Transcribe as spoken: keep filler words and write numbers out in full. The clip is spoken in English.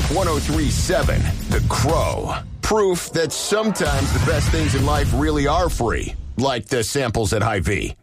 ten seven, The Crow. Proof that sometimes the best things in life really are free. Like the samples at Hy-Vee.